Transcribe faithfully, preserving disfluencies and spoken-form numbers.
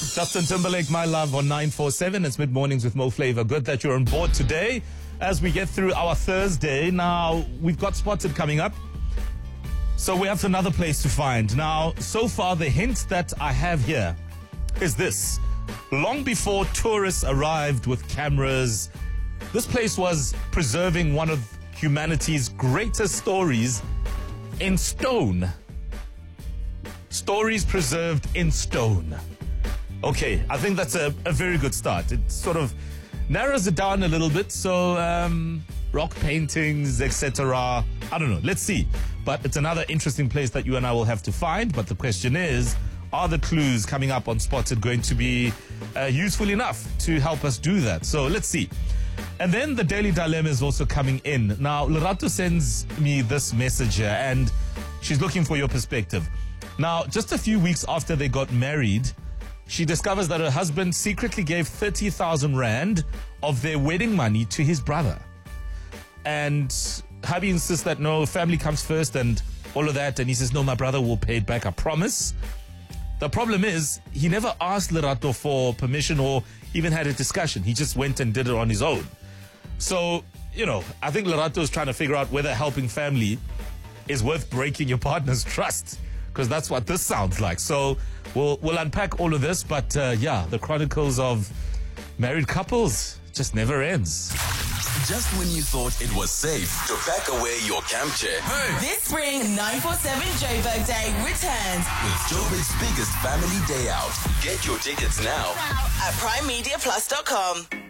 Justin Timberlake, My Love on nine four seven. It's Mid-Mornings with Mo Flava. Good that you're on board today as we get through our Thursday. Now, we've got Spotted coming up, so we have another place to find. Now, so far, the hint that I have here is this. Long before tourists arrived with cameras, this place was preserving one of humanity's greatest stories in stone. Stories preserved in stone. Okay, I think that's a, a very good start. It sort of narrows it down a little bit. So, um, rock paintings, et cetera. I don't know. Let's see. But it's another interesting place that you and I will have to find. But the question is, are the clues coming up on Spotted going to be uh, useful enough to help us do that? So let's see. And then the Daily Dilemma is also coming in. Now, Lerato sends me this message here, and she's looking for your perspective. Now, just a few weeks after they got married, she discovers that her husband secretly gave thirty thousand rand of their wedding money to his brother. And hubby insists that no, family comes first and all of that. And he says, no, my brother will pay it back, I promise. The problem is, he never asked Lerato for permission or even had a discussion. He just went and did it on his own. So, you know, I think Lerato is trying to figure out whether helping family is worth breaking your partner's trust, because that's what this sounds like. So we'll we'll unpack all of this, but uh, yeah, the chronicles of married couples just never ends. Just when you thought it was safe to pack away your camp chair. Hey. This spring, nine four seven Joburg Day returns with Joburg's biggest family day out. Get your tickets now at prime media plus dot com.